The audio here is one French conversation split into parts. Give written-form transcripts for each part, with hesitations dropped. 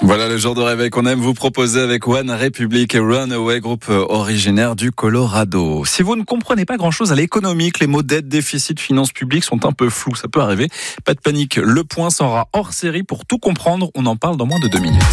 Voilà le genre de réveil qu'on aime vous proposer avec One Republic et Runaway, groupe originaire du Colorado. Si vous ne comprenez pas grand-chose à l'économie, que les mots dette, déficit, finances publiques sont un peu flous, ça peut arriver. Pas de panique, le point sera hors série pour tout comprendre. On en parle dans moins de 2 minutes.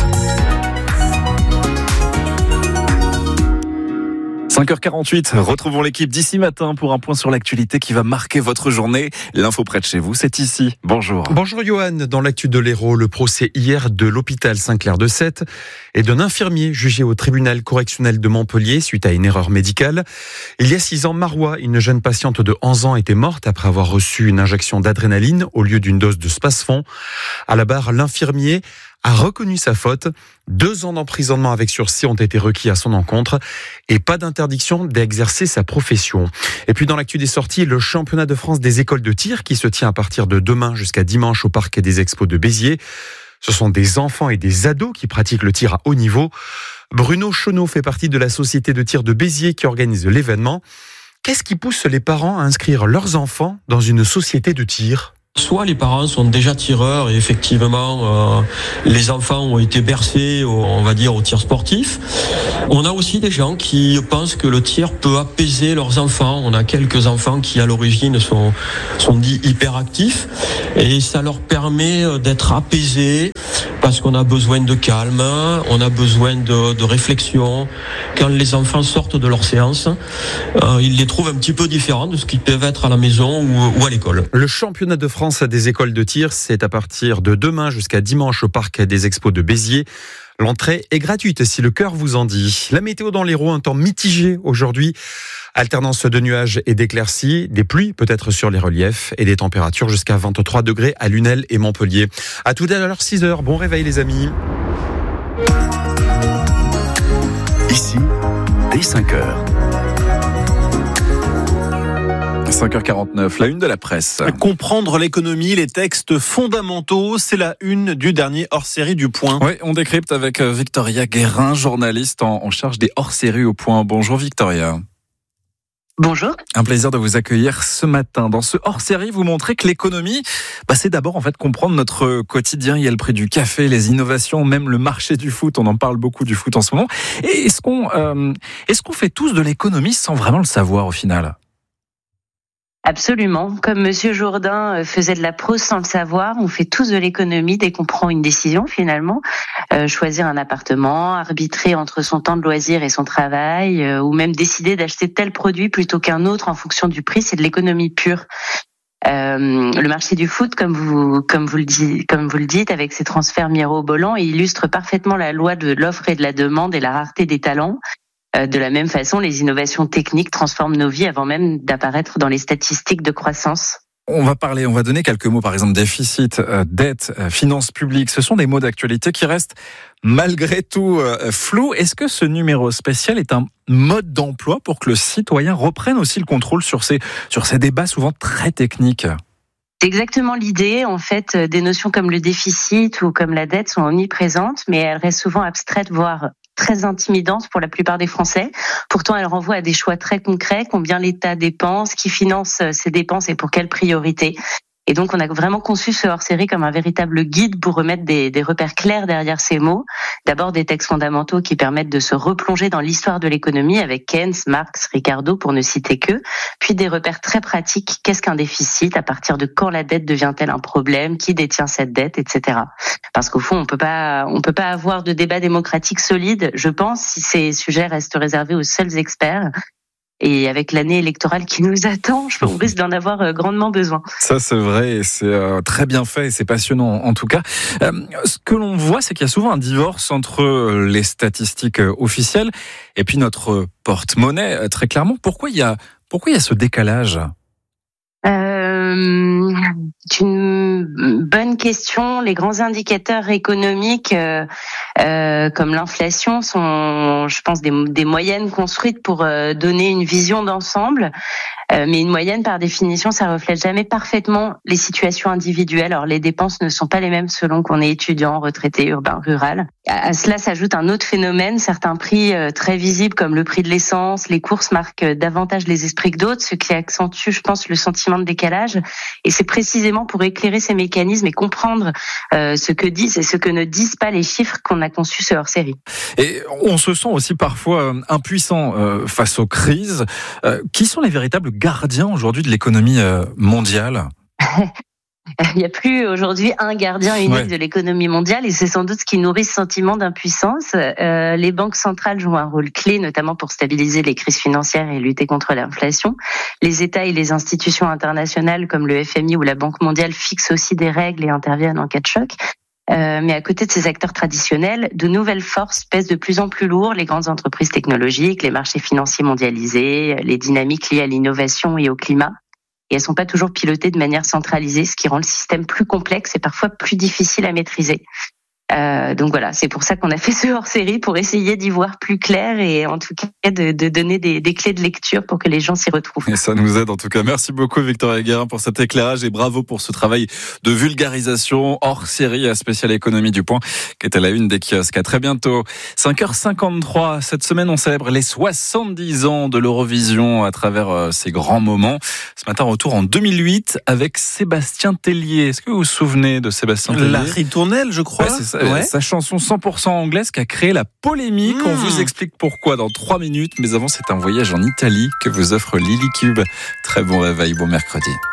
5h48, retrouvons l'équipe d'ici matin pour un point sur l'actualité qui va marquer votre journée. L'info près de chez vous, c'est ici. Bonjour. Bonjour Johan. Dans l'actu de l'Hérault, le procès hier de l'hôpital Saint-Clair de Sète et d'un infirmier jugé au tribunal correctionnel de Montpellier suite à une erreur médicale. Il y a 6 ans, Marois, une jeune patiente de 11 ans, était morte après avoir reçu une injection d'adrénaline au lieu d'une dose de Spasfon. À la barre, l'infirmier a reconnu sa faute. 2 ans d'emprisonnement avec sursis ont été requis à son encontre et pas d'interdiction d'exercer sa profession. Et puis dans l'actu des sorties, le championnat de France des écoles de tir qui se tient à partir de demain jusqu'à dimanche au parc des Expos de Béziers. Ce sont des enfants et des ados qui pratiquent le tir à haut niveau. Bruno Chenot fait partie de la société de tir de Béziers qui organise l'événement. Qu'est-ce qui pousse les parents à inscrire leurs enfants dans une société de tir ? Soit les parents sont déjà tireurs et effectivement les enfants ont été bercés, on va dire, au tir sportif. On a aussi des gens qui pensent que le tir peut apaiser leurs enfants. On a quelques enfants qui à l'origine sont dits hyperactifs et ça leur permet d'être apaisés parce qu'on a besoin de calme, on a besoin de réflexion. Quand les enfants sortent de leur séance, ils les trouvent un petit peu différents de ce qu'ils peuvent être à la maison ou à l'école. Le championnat de France des écoles de tir, c'est à partir de demain jusqu'à dimanche au parc des Expos de Béziers. L'entrée est gratuite si le cœur vous en dit. La météo dans l'Hérault, un temps mitigé aujourd'hui. Alternance de nuages et d'éclaircies, des pluies peut-être sur les reliefs et des températures jusqu'à 23 degrés à Lunel et Montpellier. À tout à l'heure, 6h. Bon réveil les amis. Ici, dès 5h. 5h49, la une de la presse. Comprendre l'économie, les textes fondamentaux, c'est la une du dernier hors-série du Point. Oui, on décrypte avec Victoria Guérin, journaliste en charge des hors-séries au Point. Bonjour Victoria. Bonjour. Un plaisir de vous accueillir ce matin. Dans ce hors-série, vous montrez que l'économie, c'est d'abord en fait comprendre notre quotidien. Il y a le prix du café, les innovations, même le marché du foot. On en parle beaucoup du foot en ce moment. Et est-ce qu'on fait tous de l'économie sans vraiment le savoir au final ? Absolument. Comme Monsieur Jourdain faisait de la prose sans le savoir, on fait tous de l'économie dès qu'on prend une décision finalement. Choisir un appartement, arbitrer entre son temps de loisir et son travail, ou même décider d'acheter tel produit plutôt qu'un autre en fonction du prix, c'est de l'économie pure. Le marché du foot, comme vous le dites, avec ses transferts mirobolants, illustre parfaitement la loi de l'offre et de la demande et la rareté des talents. De la même façon, les innovations techniques transforment nos vies avant même d'apparaître dans les statistiques de croissance. On va donner quelques mots, par exemple déficit, dette, finances publiques. Ce sont des mots d'actualité qui restent malgré tout flous. Est-ce que ce numéro spécial est un mode d'emploi pour que le citoyen reprenne aussi le contrôle sur ces débats souvent très techniques ? C'est exactement l'idée. En fait, des notions comme le déficit ou comme la dette sont omniprésentes, mais elles restent souvent abstraites, voire très intimidantes pour la plupart des Français. Pourtant, elles renvoient à des choix très concrets, combien l'État dépense, qui finance ces dépenses et pour quelles priorités. Et donc, on a vraiment conçu ce hors-série comme un véritable guide pour remettre des repères clairs derrière ces mots. D'abord, des textes fondamentaux qui permettent de se replonger dans l'histoire de l'économie avec Keynes, Marx, Ricardo, pour ne citer que. Puis des repères très pratiques. Qu'est-ce qu'un déficit ? À partir de quand la dette devient-elle un problème ? Qui détient cette dette, etc. Parce qu'au fond, on peut pas avoir de débat démocratique solide, je pense, si ces sujets restent réservés aux seuls experts. Et avec l'année électorale qui nous attend, on risque d'en avoir grandement besoin. Ça, c'est vrai, et c'est très bien fait, et c'est passionnant en tout cas. Ce que l'on voit, c'est qu'il y a souvent un divorce entre les statistiques officielles et puis notre porte-monnaie, très clairement. Pourquoi il y a ce décalage ? C'est une bonne question. Les grands indicateurs économiques, comme l'inflation, sont, je pense, des moyennes construites pour donner une vision d'ensemble. Mais une moyenne, par définition, ça reflète jamais parfaitement les situations individuelles. Alors, les dépenses ne sont pas les mêmes selon qu'on est étudiant, retraité, urbain, rural. À cela s'ajoute un autre phénomène. Certains prix très visibles, comme le prix de l'essence, les courses, marquent davantage les esprits que d'autres, ce qui accentue, je pense, le sentiment de décalage. Et c'est précisément pour éclairer ces mécanismes et comprendre ce que disent et ce que ne disent pas les chiffres qu'on a conçu ce hors-série. Et on se sent aussi parfois impuissant face aux crises. Qui sont les véritables gardiens aujourd'hui de l'économie mondiale ? Il n'y a plus aujourd'hui un gardien unique de l'économie mondiale et c'est sans doute ce qui nourrit ce sentiment d'impuissance. Les banques centrales jouent un rôle clé, notamment pour stabiliser les crises financières et lutter contre l'inflation. Les États et les institutions internationales comme le FMI ou la Banque mondiale fixent aussi des règles et interviennent en cas de choc. Mais à côté de ces acteurs traditionnels, de nouvelles forces pèsent de plus en plus lourd, les grandes entreprises technologiques, les marchés financiers mondialisés, les dynamiques liées à l'innovation et au climat. Et elles ne sont pas toujours pilotées de manière centralisée, ce qui rend le système plus complexe et parfois plus difficile à maîtriser. Donc voilà, c'est pour ça qu'on a fait ce hors-série, pour essayer d'y voir plus clair et en tout cas de donner des clés de lecture pour que les gens s'y retrouvent. Et ça nous aide en tout cas. Merci beaucoup Victoria Guérin pour cet éclairage et bravo pour ce travail de vulgarisation hors-série à Spécial Économie du Point qui est à la une des kiosques. À très bientôt. 5h53, cette semaine on célèbre les 70 ans de l'Eurovision à travers ces grands moments. Ce matin, retour en 2008 avec Sébastien Tellier. Est-ce que vous vous souvenez de Sébastien Tellier ? La ritournelle, je crois. Ouais, c'est ça. Ouais. Sa chanson 100% anglaise qui a créé la polémique. On vous explique pourquoi dans 3 minutes. Mais avant, c'est un voyage en Italie que vous offre Lily Cube. Très bon réveil, bon mercredi.